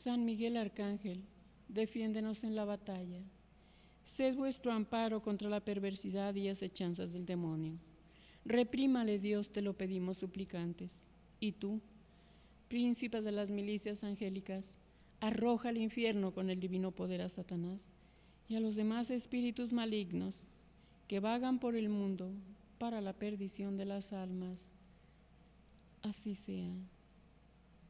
San Miguel Arcángel, defiéndenos en la batalla. Sed vuestro amparo contra la perversidad y acechanzas del demonio. Reprímale Dios, te lo pedimos suplicantes. Y tú, príncipe de las milicias angélicas, arroja al infierno con el divino poder a Satanás y a los demás espíritus malignos que vagan por el mundo para la perdición de las almas. Así sea.